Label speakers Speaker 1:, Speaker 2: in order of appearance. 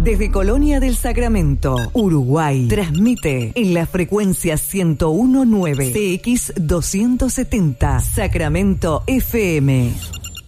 Speaker 1: Desde Colonia del Sacramento, Uruguay, transmite en la frecuencia 101.9 CX 270 Sacramento FM.